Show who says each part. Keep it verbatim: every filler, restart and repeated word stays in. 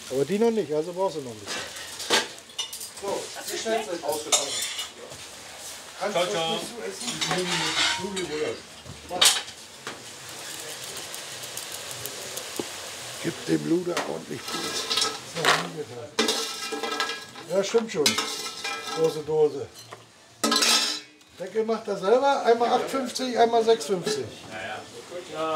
Speaker 1: Aber die noch nicht, also brauchst du noch ein bisschen.
Speaker 2: So, wie schnell sind ausgetrocknet? Kannst du das nicht so essen?
Speaker 1: Gib dem Luder ordentlich Blut. Ja, stimmt schon. Große Dose. Deckel macht er selber. Einmal acht fünfzig, einmal sechs fünfzig.
Speaker 3: Ja, ja.